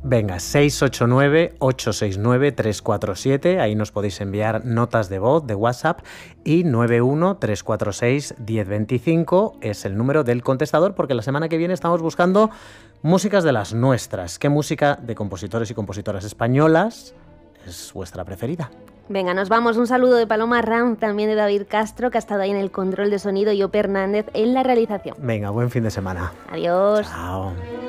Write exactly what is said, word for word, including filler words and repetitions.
Venga, seis ocho nueve, ocho seis nueve, tres cuatro siete, ahí nos podéis enviar notas de voz de WhatsApp, y nueve uno tres cuatro seis uno cero dos cinco es el número del contestador, porque la semana que viene estamos buscando músicas de las nuestras. ¿Qué música de compositores y compositoras españolas es vuestra preferida? Venga, nos vamos. Un saludo de Paloma Ram, también de David Castro, que ha estado ahí en el control de sonido, y Ope Hernández en la realización. Venga, buen fin de semana. Adiós. Chao.